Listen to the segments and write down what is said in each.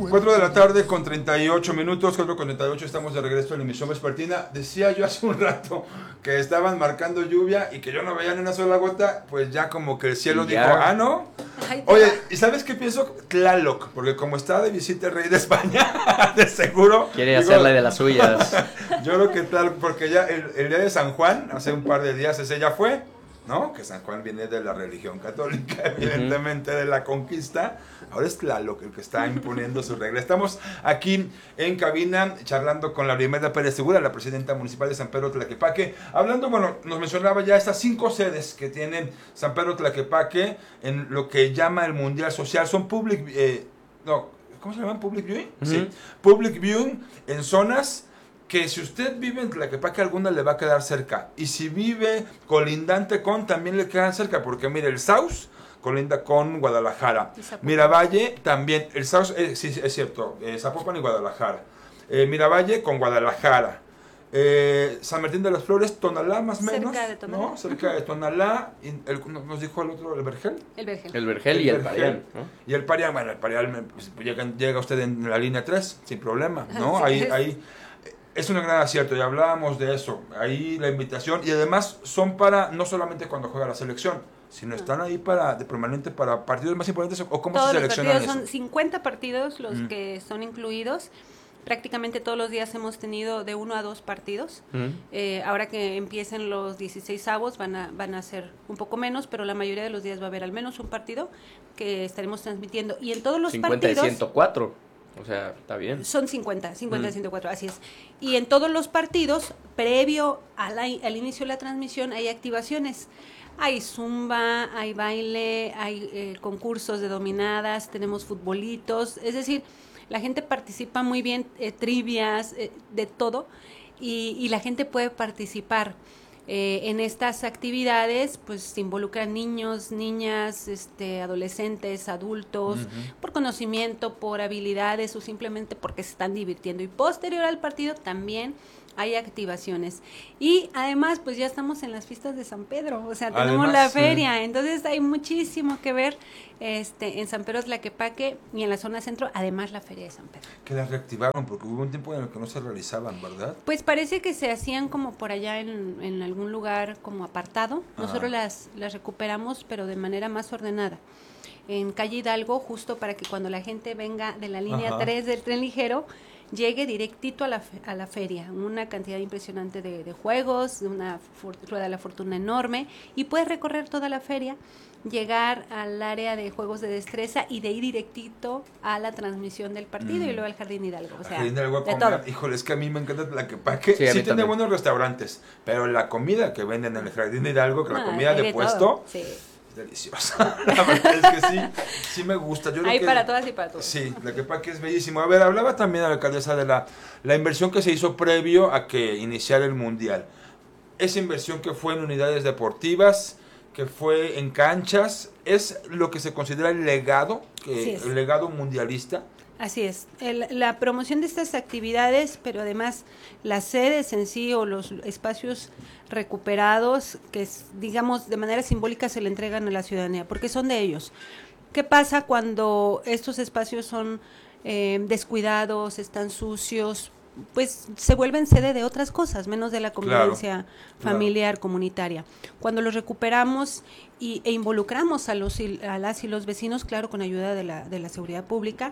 4 de la tarde con 38 minutos, 4 con 38, estamos de regreso en la emisión vespertina. Decía yo hace un rato que estaban marcando lluvia y que yo no veía ni una sola gota, pues ya como que el cielo dijo, ¿no? Oye, ¿y sabes qué pienso? Tlaloc, porque como está de visita el rey de España, de seguro... Quiere hacerle de las suyas. Yo creo que Tlaloc, porque ya el día de San Juan, hace un par de días ese ya fue, ¿no? Que San Juan viene de la religión católica, evidentemente de la conquista. Ahora es Tlaloc el que está imponiendo su regla. Estamos aquí en cabina charlando con la Imelda Pérez Segura, la presidenta municipal de San Pedro Tlaquepaque. Hablando, bueno, nos mencionaba ya estas 5 sedes que tienen San Pedro Tlaquepaque en lo que llama el Mundial Social. Son ¿cómo se llaman? ¿Public viewing? Sí. Public viewing en zonas que si usted vive en Tlaquepaque alguna le va a quedar cerca, y si vive colindante con también le quedan cerca, porque mire, el Saus colinda con Guadalajara, Miravalle también, el Saus, sí, es cierto, Zapopan y Guadalajara, Miravalle con Guadalajara, San Martín de las Flores, Tonalá más o menos, cerca de Tonalá, ¿no? Cerca de Tonalá, nos dijo el otro, el Vergel. El Vergel y el Parián, ¿no? Y el Parián, bueno, el Parián, pues, llega usted en la línea 3, sin problema, ¿no? Ahí es un gran acierto, y hablábamos de eso, ahí la invitación, y además son para, no solamente cuando juega la selección, sino están ahí de permanente para partidos más importantes, o cómo se seleccionan todos los eso. partidos, son 50 partidos los que son incluidos, prácticamente todos los días hemos tenido de 1 a 2 partidos, ahora que empiecen los 16avos van a ser un poco menos, pero la mayoría de los días va a haber al menos un partido que estaremos transmitiendo, y en todos los 50 partidos... 50 y 104. O sea, está bien. Son 50 y 104, así es. Y en todos los partidos, previo al inicio de la transmisión, hay activaciones. Hay zumba, hay baile, hay concursos de dominadas, tenemos futbolitos. Es decir, la gente participa muy bien, trivias, de todo. Y la gente puede participar. En estas actividades pues se involucran niños, niñas, adolescentes, adultos, por conocimiento, por habilidades o simplemente porque se están divirtiendo. Y posterior al partido también hay activaciones. Y además pues ya estamos en las fiestas de San Pedro, o sea, tenemos la feria, entonces hay muchísimo que ver en San Pedro Tlaquepaque y en la zona centro, además la feria de San Pedro. Que las reactivaron porque hubo un tiempo en el que no se realizaban, ¿verdad? Pues parece que se hacían como por allá en algún lugar como apartado. Nosotros las recuperamos, pero de manera más ordenada. En calle Hidalgo, justo para que cuando la gente venga de la línea 3 del tren ligero, llegue directito a la feria. Una cantidad impresionante de juegos, de una rueda de la fortuna enorme, y puedes recorrer toda la feria, llegar al área de juegos de destreza y de ir directito a la transmisión del partido y luego al Jardín Hidalgo. O sea, Jardín Hidalgo de todo. Híjole, es que a mí me encanta Tlaquepaque. Sí tiene buenos restaurantes, pero la comida que venden en el Jardín Hidalgo, que la comida de puesto... Sí. Deliciosa. La verdad es que sí me gusta. Yo hay para todas y para todos. Sí, Tlaquepaque es bellísimo. A ver, hablaba también la alcaldesa de la inversión que se hizo previo a que iniciara el Mundial. Esa inversión que fue en unidades deportivas, que fue en canchas, ¿es lo que se considera el legado, el legado mundialista? Así es, la promoción de estas actividades, pero además las sedes en sí o los espacios recuperados que digamos de manera simbólica se le entregan a la ciudadanía, porque son de ellos. ¿Qué pasa cuando estos espacios son descuidados, están sucios? Pues se vuelven sede de otras cosas, menos de la convivencia familiar, comunitaria. Cuando los recuperamos e involucramos a las y los vecinos, claro, con ayuda de la seguridad pública,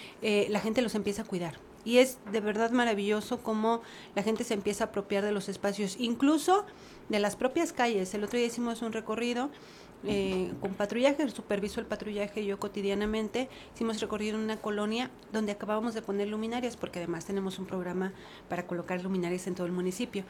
la gente los empieza a cuidar. Y es de verdad maravilloso cómo la gente se empieza a apropiar de los espacios, incluso de las propias calles. El otro día hicimos un recorrido con patrullaje, superviso el patrullaje yo cotidianamente, hicimos recorrido en una colonia donde acabábamos de poner luminarias, porque además tenemos un programa para colocar luminarias en todo el municipio.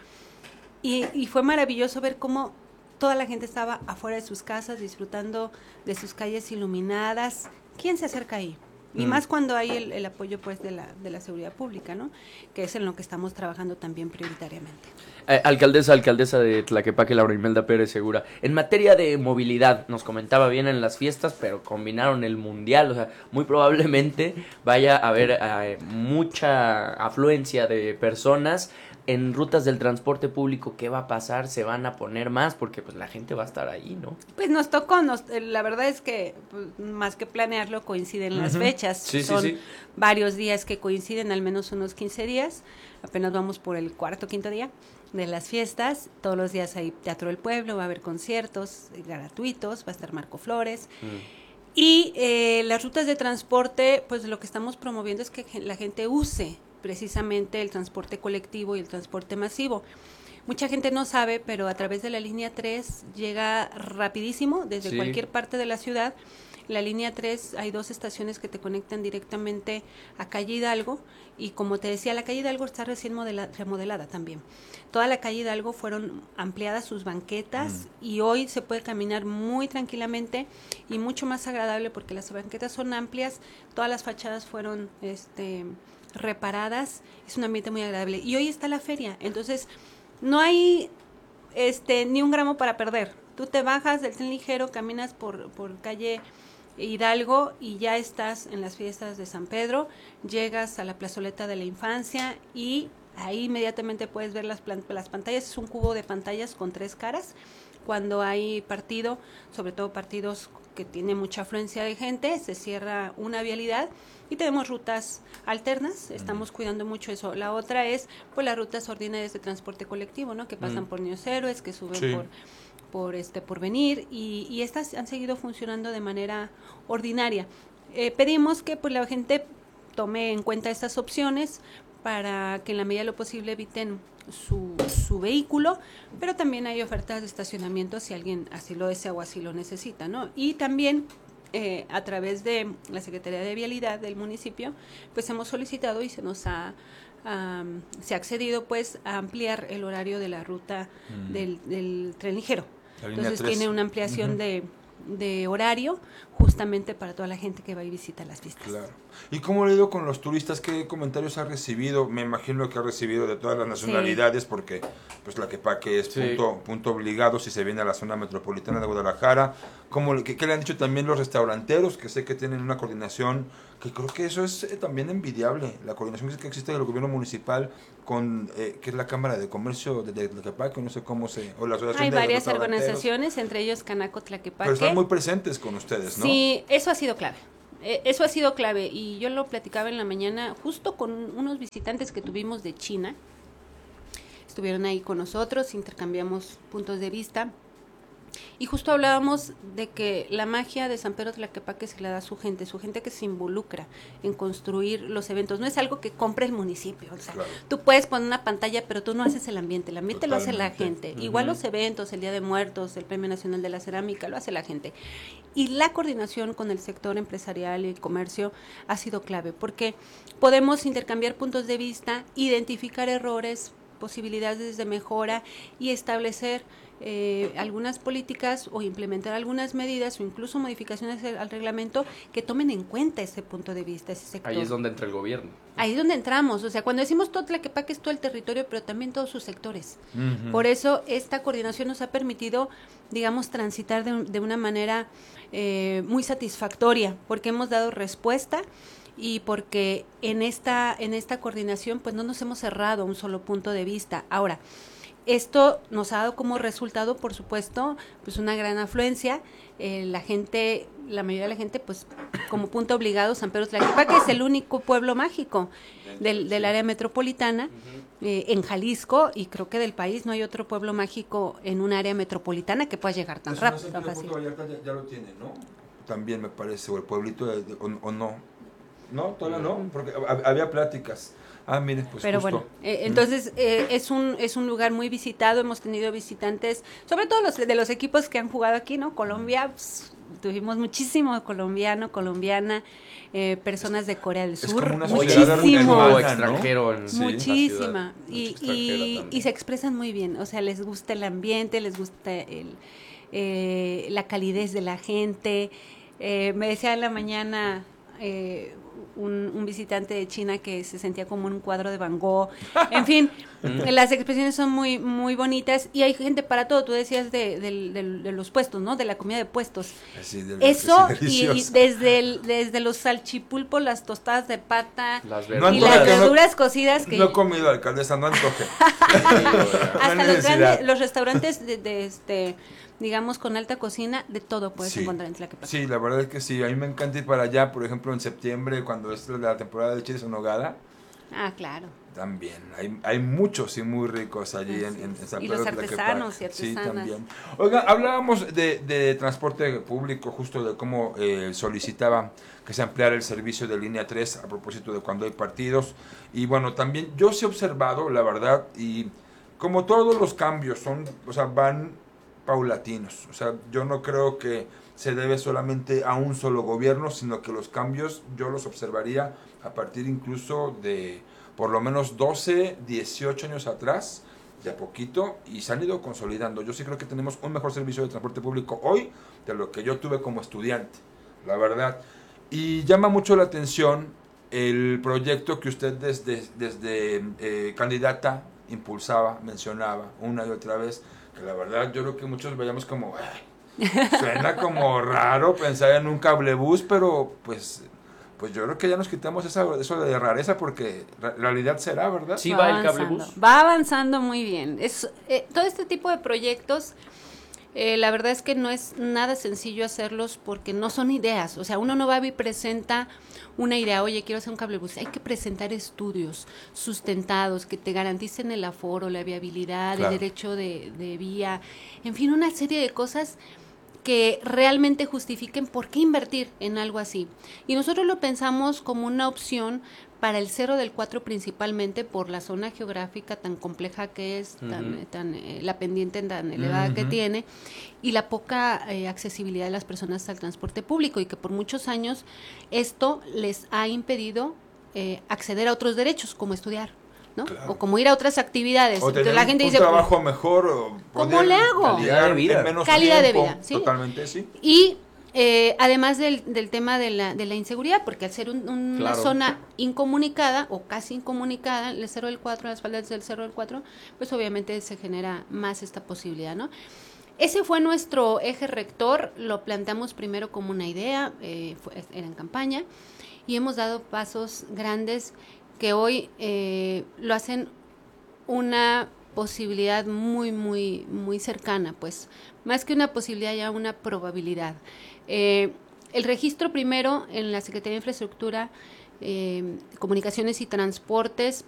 Y fue maravilloso ver cómo toda la gente estaba afuera de sus casas, disfrutando de sus calles iluminadas. ¿Quién se acerca ahí? Y más cuando hay el apoyo pues de la seguridad pública, ¿no? Que es en lo que estamos trabajando también prioritariamente. Alcaldesa de Tlaquepaque, Laura Imelda Pérez Segura. En materia de movilidad, nos comentaba bien en las fiestas, pero combinaron el Mundial, o sea, muy probablemente vaya a haber mucha afluencia de personas en rutas del transporte público, ¿qué va a pasar? ¿Se van a poner más? Porque pues la gente va a estar ahí, ¿no? Pues nos tocó, la verdad es que pues, más que planearlo coinciden las fechas. Sí, Son sí. varios días que coinciden, al menos unos 15 días. Apenas vamos por el cuarto o quinto día de las fiestas. Todos los días hay Teatro del Pueblo, va a haber conciertos gratuitos, va a estar Marco Flores. Y las rutas de transporte, pues lo que estamos promoviendo es que la gente use precisamente el transporte colectivo y el transporte masivo. Mucha gente no sabe, pero a través de la línea 3 llega rapidísimo desde cualquier parte de la ciudad. La línea 3 hay 2 estaciones que te conectan directamente a Calle Hidalgo y como te decía, la Calle Hidalgo está recién remodelada también. Toda la Calle Hidalgo fueron ampliadas sus banquetas y hoy se puede caminar muy tranquilamente y mucho más agradable porque las banquetas son amplias, todas las fachadas fueron reparadas, es un ambiente muy agradable y hoy está la feria, entonces no hay ni un gramo para perder. Tú te bajas del tren ligero, caminas por Calle Hidalgo y ya estás en las fiestas de San Pedro, llegas a la plazoleta de la infancia y ahí inmediatamente puedes ver las pantallas. Es un cubo de pantallas con 3 caras. Cuando hay partido, sobre todo partidos que tienen mucha afluencia de gente, se cierra una vialidad y tenemos rutas alternas, estamos cuidando mucho eso. La otra es pues las rutas ordinarias de transporte colectivo, ¿no? Que pasan por Niños Héroes, que suben por venir y estas han seguido funcionando de manera ordinaria. Pedimos que pues la gente tome en cuenta estas opciones para que en la medida de lo posible eviten su vehículo, pero también hay ofertas de estacionamiento si alguien así lo desea o así lo necesita, ¿no? Y también a través de la Secretaría de Vialidad del municipio, pues hemos solicitado y se nos ha accedido pues a ampliar el horario de la ruta del tren ligero. Entonces tiene una ampliación de horario justamente para toda la gente que va y visita las fiestas. Claro. ¿Y cómo le ha ido con los turistas? ¿Qué comentarios ha recibido? Me imagino que ha recibido de todas las nacionalidades porque pues Tlaquepaque es punto obligado si se viene a la zona metropolitana de Guadalajara. ¿Qué le han dicho también los restauranteros? Que sé que tienen una coordinación, que creo que eso es también envidiable, la coordinación que existe del gobierno municipal con, que es la Cámara de Comercio de Tlaquepaque, no sé cómo o la Asociación Hay de varias organizaciones, entre ellos Canaco Tlaquepaque. Pero están muy presentes con ustedes, ¿no? Sí, eso ha sido clave. Eso ha sido clave y yo lo platicaba en la mañana justo con unos visitantes que tuvimos de China. Estuvieron ahí con nosotros, intercambiamos puntos de vista y justo hablábamos de que la magia de San Pedro Tlaquepaque se la da a su gente que se involucra en construir los eventos. No es algo que compre el municipio, o sea, tú puedes poner una pantalla, pero tú no haces el ambiente lo hace la gente. Igual los eventos, el Día de Muertos, el Premio Nacional de la Cerámica, lo hace la gente. Y la coordinación con el sector empresarial y el comercio ha sido clave, porque podemos intercambiar puntos de vista, identificar errores, posibilidades de mejora y establecer algunas políticas o implementar algunas medidas o incluso modificaciones al reglamento que tomen en cuenta ese punto de vista, ese sector. Ahí es donde entra el gobierno. Ahí es donde entramos, o sea, cuando decimos todo Tlaquepaque es todo el territorio, pero también todos sus sectores. Por eso esta coordinación nos ha permitido, digamos, transitar de una manera muy satisfactoria, porque hemos dado respuesta y porque en esta coordinación pues no nos hemos cerrado a un solo punto de vista. Ahora, esto nos ha dado como resultado, por supuesto, pues una gran afluencia. La mayoría de la gente, pues como punto obligado, San Pedro Tlaquepaque es el único pueblo mágico del área metropolitana en Jalisco y creo que del país no hay otro pueblo mágico en un área metropolitana que pueda llegar tan rápido, tan fácil. Ya lo tiene, ¿no? También me parece, o el pueblito, o no. No, todavía no, porque había pláticas. Miren, pues pero justo. bueno, entonces es un lugar muy visitado, hemos tenido visitantes, sobre todo de los equipos que han jugado aquí, ¿no? Colombia, pues, tuvimos muchísimo colombiana, personas de Corea del Sur, como una muchísimo extranjero, muchísima, y se expresan muy bien, o sea, les gusta el ambiente, les gusta la calidez de la gente. Me decía en la mañana un visitante de China que se sentía como un cuadro de Van Gogh. En fin, las expresiones son muy muy bonitas y hay gente para todo. Tú decías de los puestos, ¿no? De la comida de puestos. Sí, Eso, sí, y desde los salchipulpos, las tostadas de pata Las y verduras. las verduras cocidas. Que No he comido, alcaldesa, no antoje. hasta los restaurantes digamos, con alta cocina, de todo puedes encontrar en Tlaquepaque. Sí, la verdad es que sí. A mí me encanta ir para allá, por ejemplo, en septiembre, cuando es la temporada de chiles en nogada. Ah, claro. También. Hay muchos y muy ricos allí en San Y Pedro los artesanos y artesanas. Sí, también. Oiga, hablábamos de transporte público, justo de cómo solicitaba que se ampliara el servicio de línea 3 a propósito de cuando hay partidos. Y bueno, también yo sí he observado, la verdad, y como todos los cambios van paulatinos. O sea, yo no creo que se debe solamente a un solo gobierno, sino que los cambios yo los observaría a partir incluso de por lo menos 12, 18 años atrás, de a poquito, y se han ido consolidando. Yo sí creo que tenemos un mejor servicio de transporte público hoy de lo que yo tuve como estudiante, la verdad. Y llama mucho la atención el proyecto que usted desde candidata impulsaba, mencionaba una y otra vez, que la verdad yo creo que muchos veíamos como, suena como raro pensar en un cablebús, pero pues yo creo que ya nos quitamos eso de rareza porque realidad será, ¿verdad? Sí, va el cablebús. Va avanzando muy bien. Todo este tipo de proyectos, la verdad es que no es nada sencillo hacerlos porque no son ideas. O sea, uno no va y presenta una idea, oye, quiero hacer un cablebús. Hay que presentar estudios sustentados que te garanticen el aforo, la viabilidad, claro, el derecho de vía, en fin, una serie de cosas que realmente justifiquen por qué invertir en algo así. Y nosotros lo pensamos como una opción para el Cerro del Cuatro, principalmente por la zona geográfica tan compleja que es, la pendiente tan elevada que tiene, y la poca accesibilidad de las personas al transporte público, y que por muchos años esto les ha impedido acceder a otros derechos, como estudiar, ¿no? Claro. O como ir a otras actividades. O entonces la gente dice, trabajo mejor, o ¿cómo le hago? Calidad de vida. Calidad de vida, ¿sí? Totalmente, sí. Y además del tema de la inseguridad, porque al ser una claro, zona incomunicada o casi incomunicada, el Cerro del Cuatro, las faldas del Cerro del Cuatro, pues obviamente se genera más esta posibilidad, ¿no? Ese fue nuestro eje rector, lo planteamos primero como una idea, era en campaña, y hemos dado pasos grandes que hoy lo hacen una posibilidad muy, muy, muy cercana, pues, más que una posibilidad, ya una probabilidad. El registro primero en la Secretaría de Infraestructura, Comunicaciones y Transportes